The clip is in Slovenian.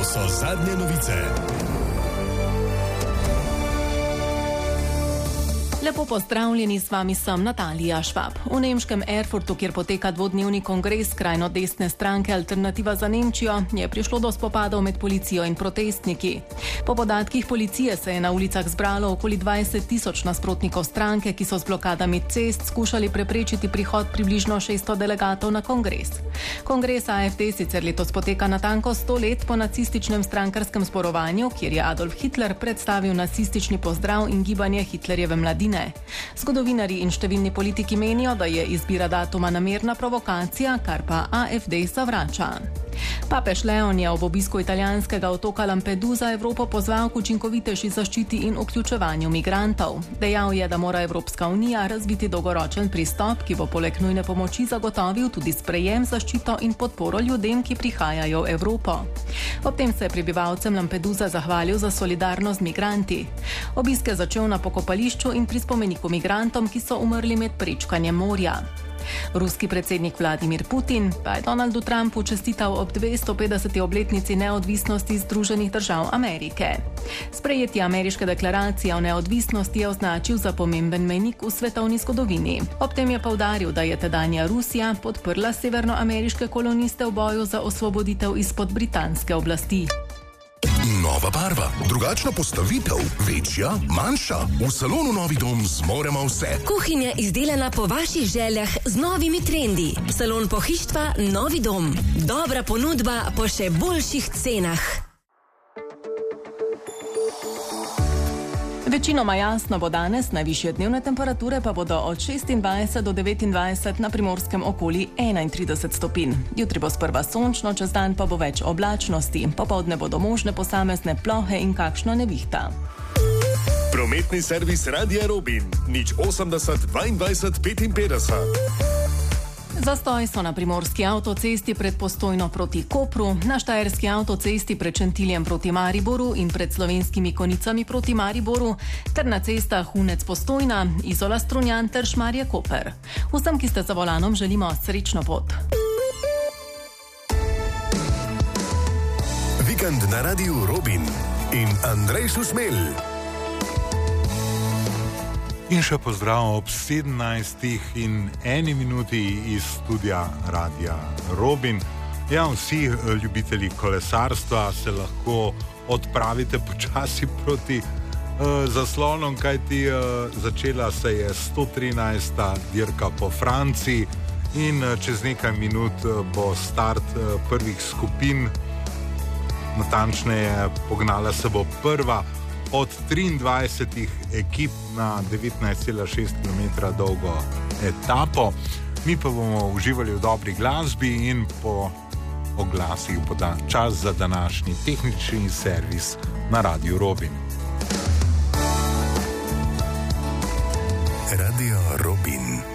so zadnje novice. Lepo pozdravljeni, z vami sem Natalija Švab. V nemškem Erfurtu, kjer poteka dvodnevni kongres skrajno desne stranke Alternativa za Nemčijo, je prišlo do spopadov med policijo in protestniki. Po podatkih policije se je na ulicah zbralo okoli 20.000 nasprotnikov stranke, ki so z blokadami cest skušali preprečiti prihod približno 600 delegatov na kongres. Kongres AfD sicer letos poteka natanko 100 let po nacističnem strankarskem zborovanju, kjer je Adolf Hitler predstavil nacistični pozdrav in gibanje Hitlerjeve mladine. Zgodovinarji in številni politiki menijo, da je izbira datuma namerna provokacija, kar pa AfD zavrača. Papež Leon je ob obisku italijanskega otoka Lampedusa Evropo pozval k učinkovitejši zaščiti in vključevanju migrantov. Dejal je, da mora Evropska unija razviti dolgoročen pristop, ki bo poleg nujne pomoči zagotovil tudi sprejem, zaščito in podporo ljudem, ki prihajajo v Evropo. Ob tem se je prebivalcem Lampedusa zahvalil za solidarnost z migranti. Obisk je začel na pokopališču in pri spomeniku migrantom, ki so umrli med prečkanjem morja. Ruski predsednik Vladimir Putin pa je Donaldu Trumpu čestital ob 250. obletnici neodvisnosti Združenih držav Amerike. Sprejetje ameriške deklaracije o neodvisnosti je označil za pomemben mejnik v svetovni zgodovini. Ob tem je poudaril, da je tedanja Rusija podprla severnoameriške koloniste v boju za osvoboditev izpod britanske oblasti. Nova barva, drugačna postavitev, večja, manjša. V salonu Novi dom zmoremo vse. Kuhinja izdelana po vaših željah z novimi trendi. Salon pohištva Novi dom. Dobra ponudba po še boljših cenah. Večinoma jasno bo danes, najvišje dnevne temperature pa bodo od 26 do 29, na Primorskem okoli 31 stopinj. Jutri bo sprva sončno, čez dan pa bo več oblačnosti. Popoldne bodo možne posamezne plohe in kakšna nevihta. Prometni servis Radia Robin, 080 22 55. Zastoj so na primorski avtocesti pred Postojno proti Kopru, na štajerski avtocesti pred Šentiljem proti Mariboru in pred Slovenskimi Konicami proti Mariboru, ter na cestah Hunec-Postojna, Izola-Strunjan ter Šmarje-Koper. Vsem, ki ste za volanom, želimo srečno pot. Vikend na Radiu Robin in Andrej Šušmelj. In še pozdrav ob 17 in 1 minuti iz studia Radia Robin. Ja, vsi ljubitelji kolesarstva se lahko odpravite počasi proti zaslonom, kajti začela se je 113. dirka po Franciji in čez nekaj minut bo start prvih skupin. Natančneje, pognala se bo prva od 23 ekip na 19,6 km dolgo etapo. Mi pa bomo uživali v dobri glasbi in po oglasih bo čas za današnji tehnični servis na Radiu Robin. Radio Robin.